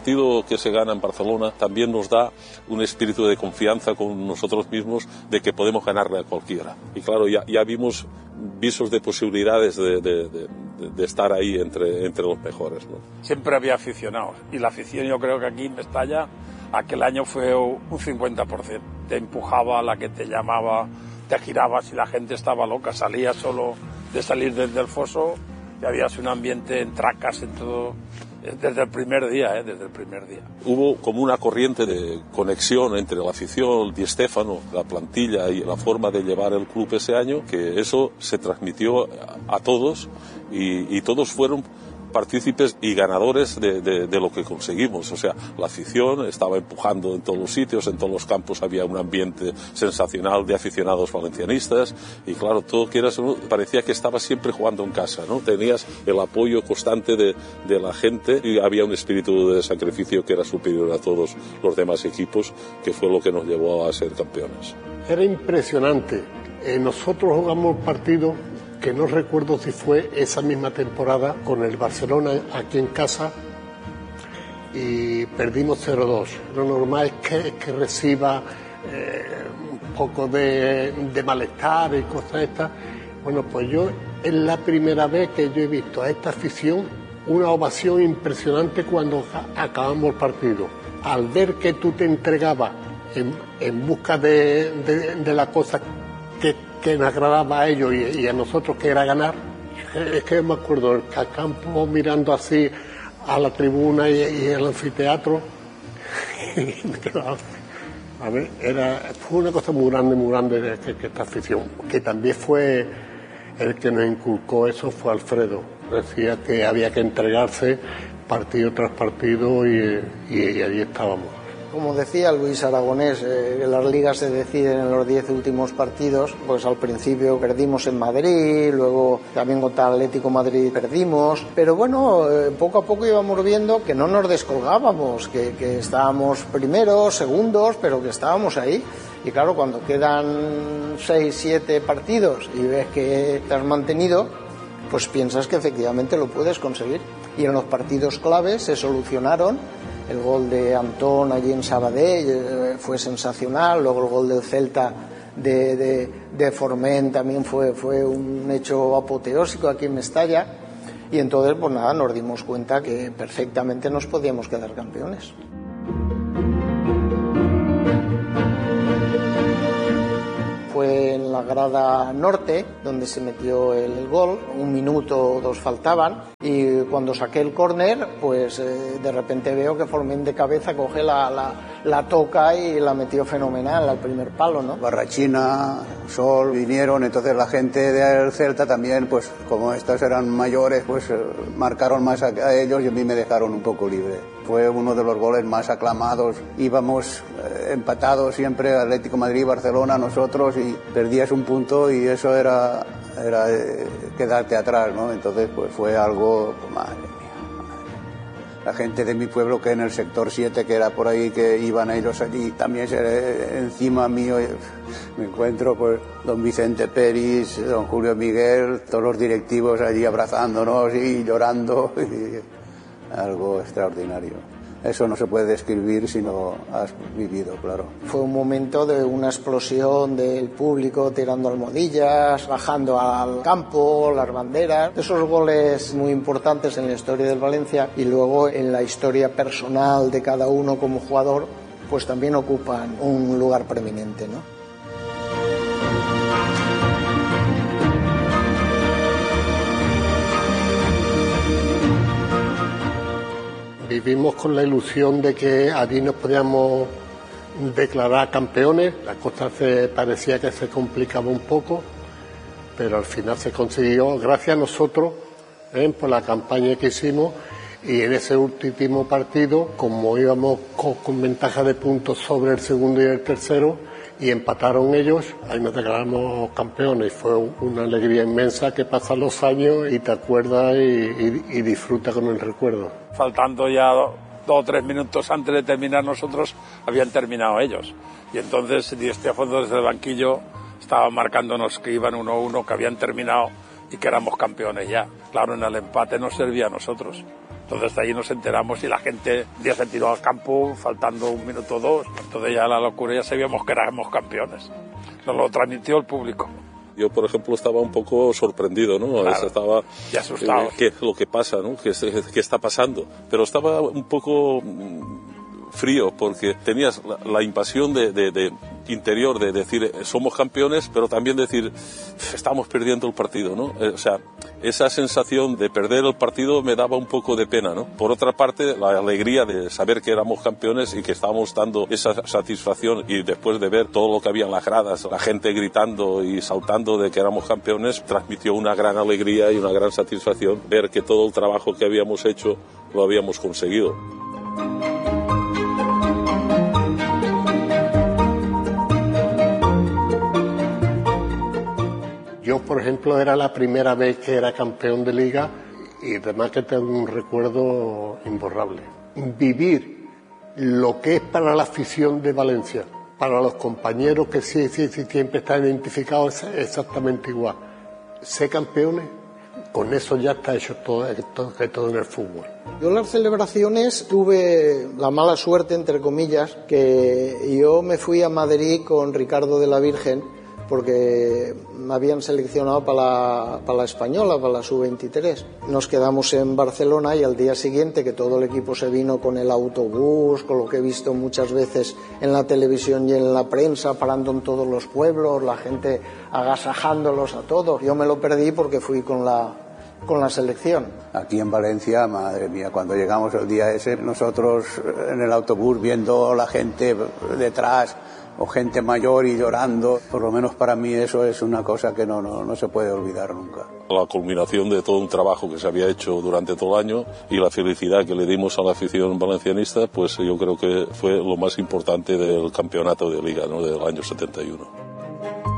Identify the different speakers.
Speaker 1: partido que se gana en Barcelona también nos da un espíritu de confianza con nosotros mismos de que podemos ganarle a cualquiera. Y claro, ya vimos visos de posibilidades de estar ahí entre los mejores, ¿no?
Speaker 2: Siempre había aficionados y la afición, yo creo que aquí en Mestalla aquel año fue un 50%. Te empujaba, la que te llamaba, te girabas y la gente estaba loca. Salías solo de salir desde el foso y había un ambiente en tracas, en todo, desde el primer día, desde el primer día.
Speaker 1: Hubo como una corriente de conexión entre la afición, Di Stéfano, la plantilla y la forma de llevar el club ese año, que eso se transmitió a todos y todos fueron partícipes y ganadores de lo que conseguimos. O sea, la afición estaba empujando en todos los sitios, en todos los campos había un ambiente sensacional de aficionados valencianistas y claro, todo quieras, ¿no? Parecía que estabas siempre jugando en casa, ¿no? Tenías el apoyo constante de la gente y había un espíritu de sacrificio que era superior a todos los demás equipos, que fue lo que nos llevó a ser campeones.
Speaker 3: Era impresionante. Nosotros jugamos partido que no recuerdo si fue esa misma temporada con el Barcelona aquí en casa y perdimos 0-2. Lo normal es que reciba un poco de malestar y cosas estas. Bueno, pues es la primera vez que yo he visto a esta afición una ovación impresionante cuando acabamos el partido. Al ver que tú te entregabas en busca de la cosa que nos agradaba a ellos y a nosotros, que era ganar. Es que me acuerdo el campo mirando así a la tribuna y el anfiteatro. A ver, fue una cosa muy grande que esta afición, que también fue el que nos inculcó eso, fue Alfredo. Decía que había que entregarse partido tras partido y ahí estábamos.
Speaker 4: Como decía Luis Aragonés, las ligas se deciden en los 10 últimos partidos. Pues al principio perdimos en Madrid, luego también contra el Atlético Madrid perdimos, pero bueno, poco a poco íbamos viendo que no nos descolgábamos, que estábamos primeros, segundos, pero que estábamos ahí. Y claro, cuando quedan 6, 7 partidos y ves que te has mantenido, pues piensas que efectivamente lo puedes conseguir. Y en los partidos claves se solucionaron. El gol de Antón allí en Sabadell fue sensacional, luego el gol del Celta de Forment también fue un hecho apoteósico aquí en Mestalla, y entonces pues nada, nos dimos cuenta que perfectamente nos podíamos quedar campeones. Fue en la grada norte donde se metió el gol, 1 minuto o 2 faltaban, y cuando saqué el córner, pues de repente veo que Forment de cabeza coge la toca y la metió fenomenal al primer palo, ¿no?
Speaker 5: Barrachina, Sol vinieron, entonces la gente del Celta también, pues como estos eran mayores, pues marcaron más a ellos y a mí me dejaron un poco libre. Fue uno de los goles más aclamados. Íbamos empatados siempre, Atlético Madrid, Barcelona, nosotros, y perdías un punto y eso era quedarte atrás, ¿no? Entonces pues fue algo, pues, madre mía. La gente de mi pueblo, que en el sector 7, que era por ahí, que iban ellos allí, también encima mío me encuentro pues don Vicente Peris, don Julio Miguel, todos los directivos allí abrazándonos y llorando, y algo extraordinario. Eso no se puede describir si no has vivido, claro.
Speaker 4: Fue un momento de una explosión del público tirando almohadillas, bajando al campo, las banderas. Esos goles muy importantes en la historia del Valencia y luego en la historia personal de cada uno como jugador, pues también ocupan un lugar preeminente, ¿no?
Speaker 3: Vivimos con la ilusión de que allí nos podíamos declarar campeones. La cosa parecía que se complicaba un poco, pero al final se consiguió, gracias a nosotros, por la campaña que hicimos. Y en ese último partido, como íbamos con ventaja de puntos sobre el segundo y el tercero, y empataron ellos, ahí nos declaramos campeones. Fue una alegría inmensa que pasan los años y te acuerdas y disfrutas con el recuerdo.
Speaker 2: Faltando ya 2 o 3 minutos antes de terminar nosotros, habían terminado ellos. Y entonces Di Stéfano desde el banquillo estaba marcándonos que iban 1-1, que habían terminado y que éramos campeones ya. Claro, en el empate nos servía a nosotros. Entonces de ahí nos enteramos y la gente ya se tiró al campo faltando 1 minuto o 2. Entonces ya la locura, ya sabíamos que éramos campeones. Nos lo transmitió el público.
Speaker 1: Yo, por ejemplo, estaba un poco sorprendido, ¿no?
Speaker 2: Claro,
Speaker 1: estaba
Speaker 2: y asustado.
Speaker 1: ¿Qué es lo que pasa, ¿no? ¿Qué está pasando? Pero estaba un poco frío porque tenías la invasión de interior de decir somos campeones, pero también decir estamos perdiendo el partido, ¿no? O sea, esa sensación de perder el partido me daba un poco de pena, ¿no? Por otra parte, la alegría de saber que éramos campeones y que estábamos dando esa satisfacción, y después de ver todo lo que había en las gradas, la gente gritando y saltando de que éramos campeones, transmitió una gran alegría y una gran satisfacción ver que todo el trabajo que habíamos hecho lo habíamos conseguido.
Speaker 3: Yo, por ejemplo, era la primera vez que era campeón de liga y además que tengo un recuerdo imborrable. Vivir lo que es para la afición de Valencia, para los compañeros que sí siempre están identificados exactamente igual. Ser campeones, con eso ya está hecho todo en el fútbol.
Speaker 4: Yo en las celebraciones tuve la mala suerte, entre comillas, que yo me fui a Madrid con Ricardo de la Virgen porque me habían seleccionado para la española, para la sub-23. Nos quedamos en Barcelona y al día siguiente, que todo el equipo se vino con el autobús, con lo que he visto muchas veces en la televisión y en la prensa, parando en todos los pueblos, la gente agasajándolos a todos. Yo me lo perdí porque fui con la selección.
Speaker 5: Aquí en Valencia, madre mía, cuando llegamos el día ese, nosotros en el autobús viendo la gente detrás, o gente mayor y llorando, por lo menos para mí eso es una cosa que no se puede olvidar nunca.
Speaker 1: La culminación de todo un trabajo que se había hecho durante todo el año y la felicidad que le dimos a la afición valencianista, pues yo creo que fue lo más importante del campeonato de liga, ¿no?, del año 71.